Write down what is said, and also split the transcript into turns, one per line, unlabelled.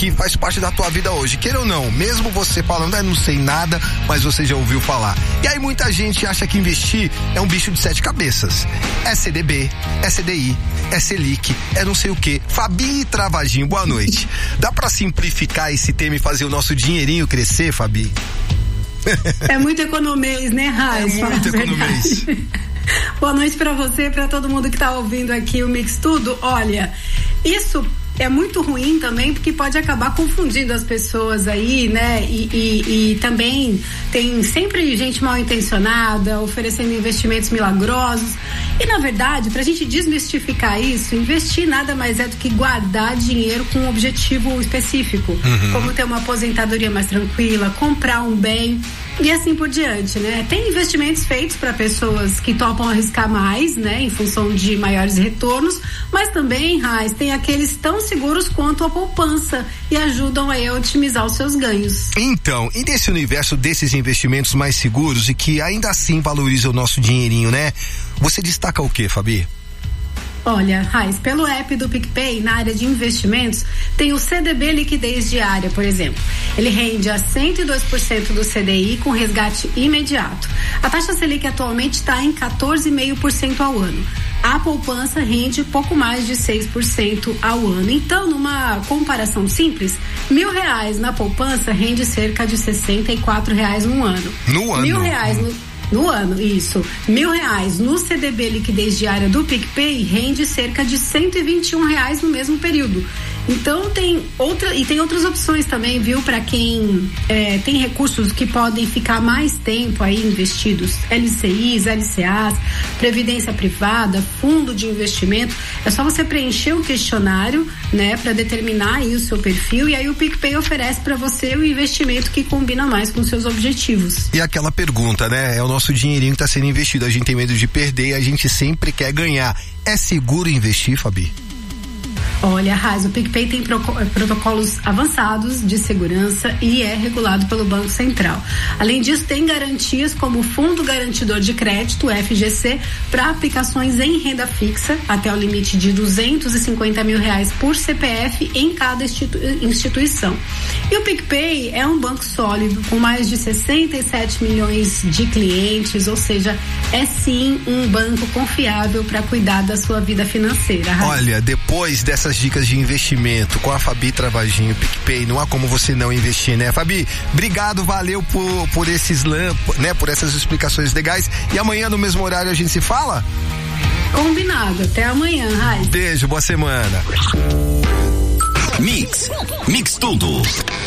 que faz parte da tua vida hoje, queira ou não, mesmo você falando, não sei nada, mas você já ouviu falar. E aí muita gente acha que investir é um bicho de 7 cabeças. É CDB, é CDI, é Selic, é não sei o que. Fabi Travagin, boa noite. Dá pra simplificar esse tema e fazer o nosso dinheirinho crescer, Fabi?
É muito economês, né, Raiz?
É muito economês.
Boa noite pra você, pra todo mundo que tá ouvindo aqui o Mix Tudo. Olha, isso é muito ruim também, porque pode acabar confundindo as pessoas aí, né? E também tem sempre gente mal intencionada oferecendo investimentos milagrosos. E na verdade, pra gente desmistificar isso, investir nada mais é do que guardar dinheiro com um objetivo específico, como ter uma aposentadoria mais tranquila, comprar um bem e assim por diante, né? Tem investimentos feitos para pessoas que topam arriscar mais, né? Em função de maiores retornos, mas também, Raiz, tem aqueles tão seguros quanto a poupança e ajudam aí a otimizar os seus ganhos.
Então, e nesse universo desses investimentos mais seguros e que ainda assim valorizam o nosso dinheirinho, né? Você destaca o que, Fabi?
Olha, Raiz, pelo app do PicPay, na área de investimentos, tem o CDB Liquidez Diária, por exemplo. Ele rende a 102% do CDI com resgate imediato. A taxa Selic atualmente está em 14,5% ao ano. A poupança rende pouco mais de 6% ao ano. Então, numa comparação simples, R$1.000 na poupança rende cerca de R$64 no ano.
No ano?
R$1.000 no ano, isso. R$1.000 no CDB Liquidez Diária do PicPay rende cerca de R$121 no mesmo período. Então tem outras opções também, viu, para quem tem recursos que podem ficar mais tempo aí investidos, LCIs, LCAs, previdência privada, fundo de investimento. É só você preencher o questionário, né, para determinar aí o seu perfil, e aí o PicPay oferece para você o investimento que combina mais com seus objetivos.
E aquela pergunta, né, é o nosso dinheirinho que está sendo investido, a gente tem medo de perder e a gente sempre quer ganhar. É seguro investir, Fabi?
Olha, Raiz, o PicPay tem protocolos avançados de segurança e é regulado pelo Banco Central. Além disso, tem garantias como o Fundo Garantidor de Crédito, FGC, para aplicações em renda fixa, até o limite de R$250 mil por CPF em cada instituição. E o PicPay é um banco sólido, com mais de 67 milhões de clientes, ou seja, é sim um banco confiável para cuidar da sua vida financeira, Raiz.
Olha, depois dessas dicas de investimento com a Fabi Travagin, o PicPay, não há como você não investir, né, Fabi? Obrigado, valeu por esses né, por essas explicações legais, e amanhã no mesmo horário a gente se fala?
Combinado, até amanhã, Raiz.
Beijo, boa semana.
Mix Tudo.